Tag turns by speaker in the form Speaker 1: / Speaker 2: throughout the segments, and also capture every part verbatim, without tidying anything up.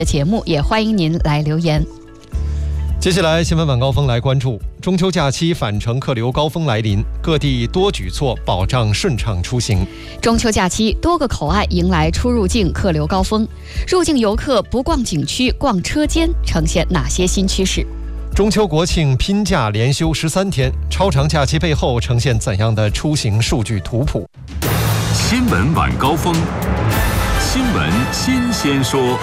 Speaker 1: 节目，也欢迎您来留言。
Speaker 2: 接下来新闻晚高峰来关注中秋假期返程客流高峰来临，各地多举措保障顺畅出行。
Speaker 1: 中秋假期多个口岸迎来出入境客流高峰，入境游客不逛景区逛车间呈现哪些新趋势？
Speaker 2: 中秋国庆拼假连休十三天，超长假期背后呈现怎样的出行数据图谱？
Speaker 3: 新闻晚高峰，新闻新鲜说。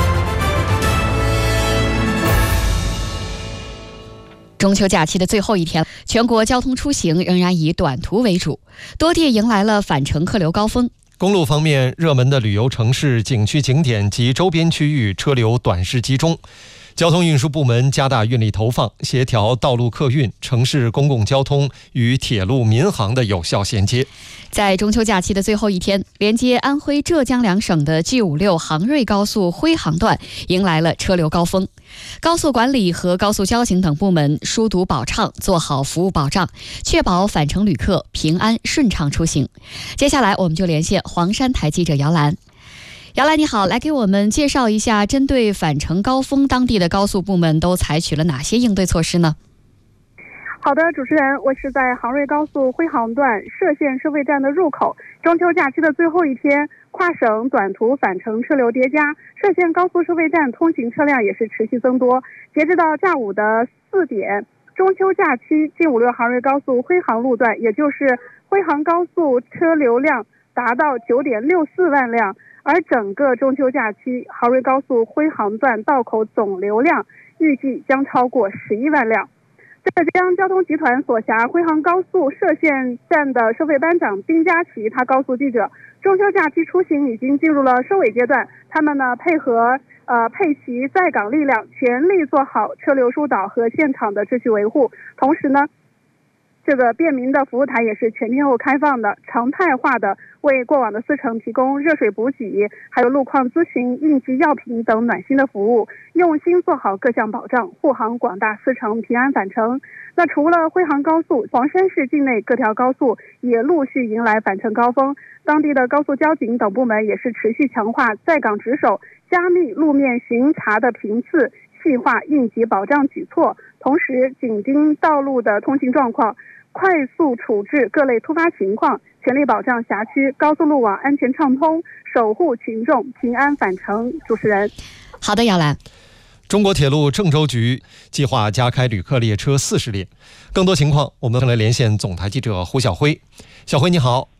Speaker 1: 中秋假期的最后一天，全国交通出行仍然以短途为主，多地迎来了返程客流高峰。
Speaker 2: 公路方面，热门的旅游城市、景区景点及周边区域车流短时集中。交通运输部门加大运力投放，协调道路客运、城市公共交通与铁路民航的有效衔接。
Speaker 1: 在中秋假期的最后一天，连接安徽、浙江两省的 G 五六杭瑞高速徽杭段迎来了车流高峰。高速管理和高速交警等部门疏堵保畅，做好服务保障，确保返程旅客平安顺畅出行。接下来我们就连线黄山台记者姚兰。姚兰你好，来给我们介绍一下，针对返程高峰，当地的高速部门都采取了哪些应对措施呢？
Speaker 4: 好的，主持人，我是在杭瑞高速徽杭段歙县收费站的入口。中秋假期的最后一天，跨省短途返程车流叠加，歙县高速收费站通行车辆也是持续增多。截止到下午的四点，中秋假期 G 五六杭瑞高速徽杭路段，也就是徽杭高速车流量达到 九点六四万辆，而整个中秋假期杭瑞高速徽杭段道口总流量预计将超过十一万辆。浙江交通集团所辖徽杭高速歙县站的收费班长丁佳琪，他告诉记者，中秋假期出行已经进入了收尾阶段，他们呢配合呃配齐在岗力量，全力做好车流疏导和现场的秩序维护。同时呢，这个便民的服务台也是全天候开放的，常态化的为过往的司乘提供热水补给，还有路况咨询、应急药品等暖心的服务，用心做好各项保障，护航广大司乘平安返程。那除了徽杭高速，黄山市境内各条高速也陆续迎来返程高峰，当地的高速交警等部门也是持续强化在岗值守，加密路面巡查的频次，细化应急保障举措，同时紧盯道路的通行状况，快速处置各类突发情况，全力保障辖区高速路网安全畅通，守护群众平安返程。主持人，
Speaker 1: 好的，姚兰。
Speaker 2: 中国铁路郑州局计划加开旅客列车四十列，更多情况我们来连线总台记者胡晓辉。小辉你好。